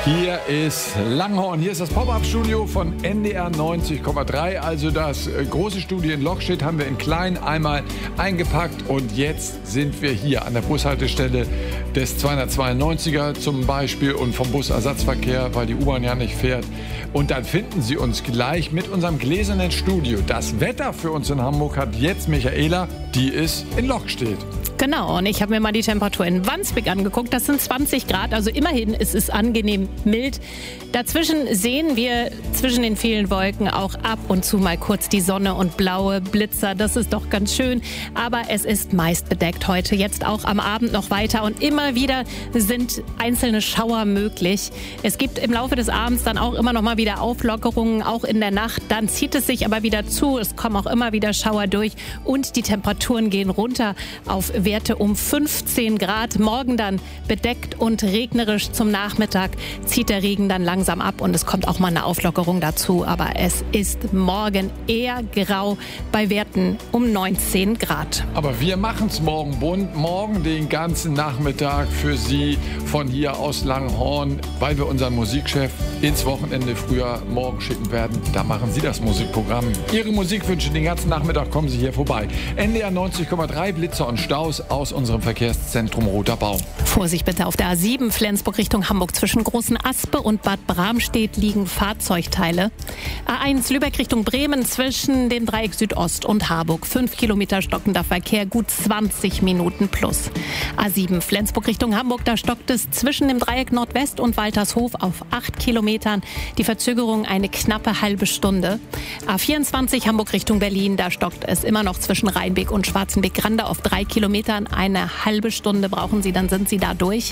Hier ist Langhorn, hier ist das Pop-Up-Studio von NDR 90,3. Also das große Studio in Lokstedt haben wir in klein einmal eingepackt und jetzt sind wir hier an der Bushaltestelle des 292er zum Beispiel und vom Busersatzverkehr, weil die U-Bahn ja nicht fährt. Und dann finden Sie uns gleich mit unserem gläsernen Studio. Das Wetter für uns in Hamburg hat jetzt Michaela, die ist in Lokstedt. Genau, und ich habe mir mal die Temperatur in Wandsbek angeguckt. Das sind 20 Grad, also immerhin ist es angenehm mild. Dazwischen sehen wir zwischen den vielen Wolken auch ab und zu mal kurz die Sonne und blaue Blitzer. Das ist doch ganz schön, aber es ist meist bedeckt heute, jetzt auch am Abend noch weiter. Und immer wieder sind einzelne Schauer möglich. Es gibt im Laufe des Abends dann auch immer noch mal wieder Auflockerungen, auch in der Nacht. Dann zieht es sich aber wieder zu, es kommen auch immer wieder Schauer durch und die Temperaturen gehen runter auf Werte um 15 Grad. Morgen dann bedeckt und regnerisch. Zum Nachmittag zieht der Regen dann langsam ab und es kommt auch mal eine Auflockerung dazu. Aber es ist morgen eher grau bei Werten um 19 Grad. Aber wir machen es morgen bunt. Morgen den ganzen Nachmittag für Sie von hier aus Langhorn, weil wir unseren Musikchef ins Wochenende früher morgen schicken werden. Da machen Sie das Musikprogramm. Ihre Musikwünsche den ganzen Nachmittag kommen Sie hier vorbei. NDR 90,3 Blitzer und Staus aus unserem Verkehrszentrum Roter Baum. Vorsicht bitte auf der A7 Flensburg Richtung Hamburg. Zwischen Großen Aspe und Bad Bramstedt liegen Fahrzeugteile. A1 Lübeck Richtung Bremen zwischen dem Dreieck Südost und Harburg. 5 Kilometer stockender Verkehr, gut 20 Minuten plus. A7 Flensburg Richtung Hamburg, da stockt es zwischen dem Dreieck Nordwest und Waltershof auf 8 Kilometern. Die Verzögerung eine knappe halbe Stunde. A24 Hamburg Richtung Berlin, da stockt es immer noch zwischen Rheinbeck und Schwarzenbeck-Grande auf 3 Kilometern. Eine halbe Stunde brauchen Sie, dann sind Sie da durch.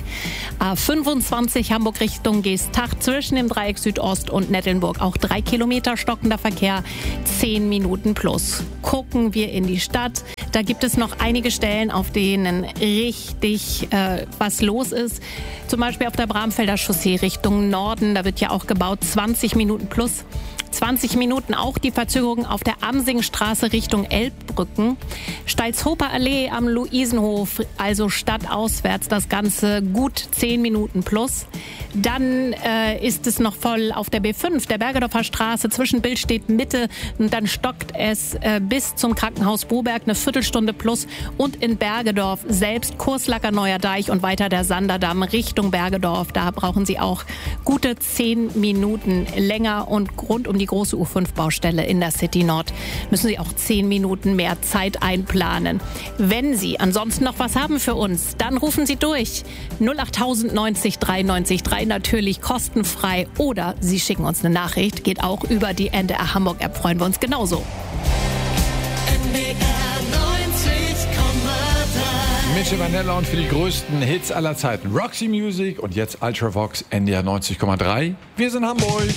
A25 Hamburg Richtung Geestach zwischen dem Dreieck Südost und Nettelnburg auch 3 Kilometer stockender Verkehr, 10 Minuten plus. Gucken wir in die Stadt. Da gibt es noch einige Stellen, auf denen richtig was los ist. Zum Beispiel auf der Bramfelder Chaussee Richtung Norden. Da wird ja auch gebaut, 20 Minuten plus. 20 Minuten auch die Verzögerung auf der Amsingstraße Richtung Elbbrücken. Steilshofer Allee am Luisenhof, also stadtauswärts das Ganze gut 10 Minuten plus. Dann ist es noch voll auf der B5, der Bergedorfer Straße zwischen Billstedt Mitte. Und dann stockt es bis zum Krankenhaus Boberg eine Viertelstunde plus. Und in Bergedorf selbst Kurslacker Neuer Deich und weiter der Sanderdamm Richtung Bergedorf. Da brauchen Sie auch gute 10 Minuten länger. Und rund um die große U5-Baustelle in der City Nord müssen Sie auch 10 Minuten mehr Zeit einplanen. Wenn Sie ansonsten noch was haben für uns, dann rufen Sie durch. 08000 90 93 3, natürlich kostenfrei. Oder Sie schicken uns eine Nachricht, geht auch über die NDR Hamburg App, freuen wir uns genauso. NDR 90,3 Michel Vanella und für die größten Hits aller Zeiten Roxy Music und jetzt Ultravox NDR 90,3. Wir sind Hamburg.